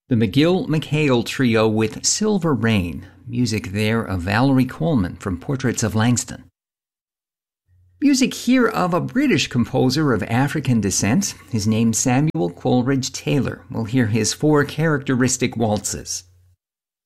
The McGill-McHale Trio with Silver Rain, music there of Valerie Coleman from Portraits of Langston. Music here of a British composer of African descent. His name's Samuel Coleridge Taylor. We'll hear his 4 characteristic waltzes.